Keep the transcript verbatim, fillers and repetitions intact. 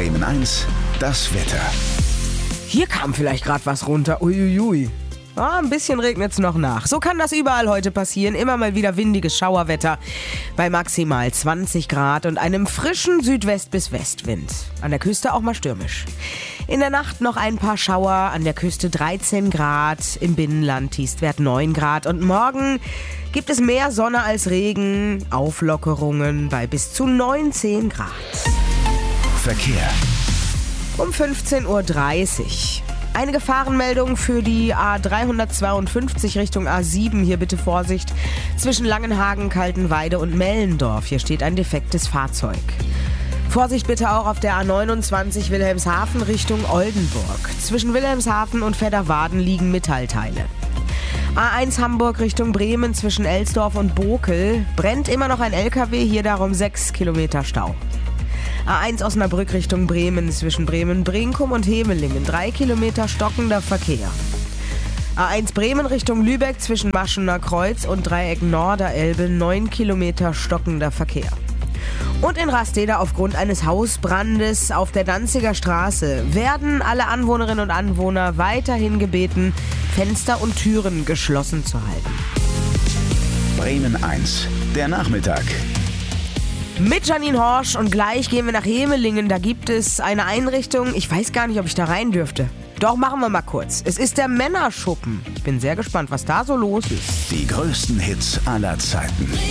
Bremen eins, das Wetter. Hier kam vielleicht gerade was runter. Uiuiui. Ah, ein bisschen regnet's noch nach. So kann das überall heute passieren. Immer mal wieder windiges Schauerwetter bei maximal zwanzig Grad und einem frischen Südwest- bis Westwind. An der Küste auch mal stürmisch. In der Nacht noch ein paar Schauer, an der Küste dreizehn Grad, im Binnenland Tiefstwert neun Grad. Und morgen gibt es mehr Sonne als Regen, Auflockerungen bei bis zu neunzehn Grad. Verkehr. Um fünfzehn Uhr dreißig. Eine Gefahrenmeldung für die A dreihundertzweiundfünfzig Richtung A sieben. Hier bitte Vorsicht zwischen Langenhagen, Kaltenweide und Mellendorf. Hier steht ein defektes Fahrzeug. Vorsicht bitte auch auf der A neunundzwanzig Wilhelmshaven Richtung Oldenburg. Zwischen Wilhelmshaven und Fedderwaden liegen Metallteile. A eins Hamburg Richtung Bremen zwischen Elsdorf und Bokel. Brennt immer noch ein L K W, hier darum sechs Kilometer Stau. A eins Osnabrück Richtung Bremen zwischen Bremen-Brinkum und Hemelingen. drei Kilometer stockender Verkehr. A eins Bremen Richtung Lübeck zwischen Maschener Kreuz und Dreieck Norderelbe. neun Kilometer stockender Verkehr. Und in Rastede aufgrund eines Hausbrandes auf der Danziger Straße werden alle Anwohnerinnen und Anwohner weiterhin gebeten, Fenster und Türen geschlossen zu halten. Bremen eins, der Nachmittag. Mit Janine Horsch und gleich gehen wir nach Hemelingen. Da gibt es eine Einrichtung. Ich weiß gar nicht, ob ich da rein dürfte. Doch, machen wir mal kurz. Es ist der Männerschuppen. Ich bin sehr gespannt, was da so los ist. Die größten Hits aller Zeiten.